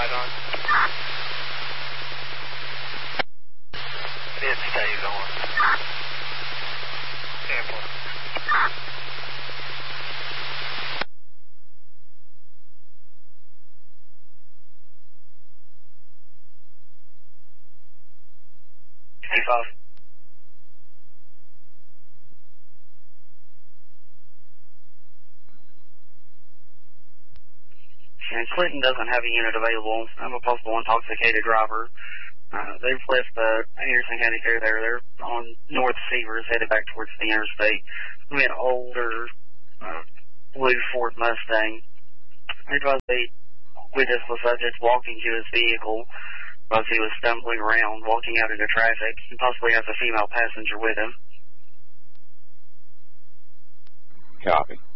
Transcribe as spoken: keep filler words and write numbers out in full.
right on. It stays on. Airport. twenty-five. And Clinton doesn't have a unit available. I'm a possible intoxicated driver. Uh, they've left the Anderson County Fair there. They're on North Severs, headed back towards the interstate. We had an older uh, blue Ford Mustang. I advised they witnessed the subject walking to his vehicle because he was stumbling around, walking out into traffic. He possibly has a female passenger with him. Copy.